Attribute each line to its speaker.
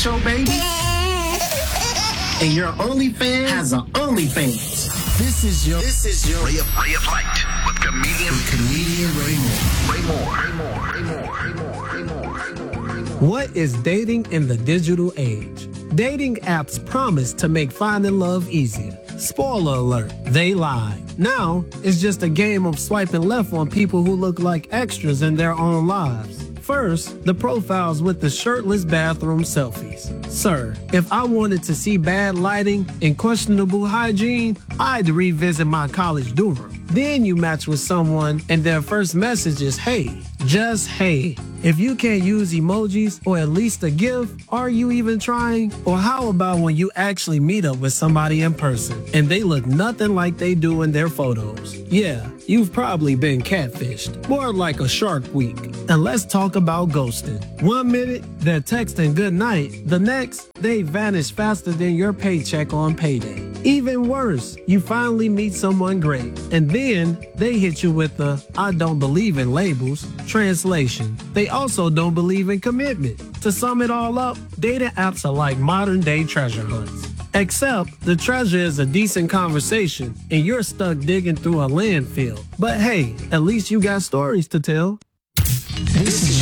Speaker 1: show, baby. And your OnlyFans has an OnlyFans. This is your
Speaker 2: Ray of Light with comedian Ray Moore.
Speaker 3: What is dating in the digital age? Dating apps promise to make finding love easier. Spoiler alert, they lie. Now, it's just a game of swiping left on people who look like extras in their own lives. First, the profiles with the shirtless bathroom selfies. Sir, if I wanted to see bad lighting and questionable hygiene, I'd revisit my college dorm room. Then you match with someone and their first message is hey, just hey. If you can't use emojis or at least a GIF, are you even trying? Or how about when you actually meet up with somebody in person and they look nothing like they do in their photos? Yeah, you've probably been catfished. More like a Shark Week. And let's talk about ghosting. 1 minute, they're texting good night. The next, they vanish faster than your paycheck on payday. Even worse, you finally meet someone great. And then they hit you with the I don't believe in labels. Translation, they also don't believe in commitment. To sum it all up, dating apps are like modern day treasure hunts. Except the treasure is a decent conversation and you're stuck digging through a landfill. But hey, at least you got stories to tell.
Speaker 1: This is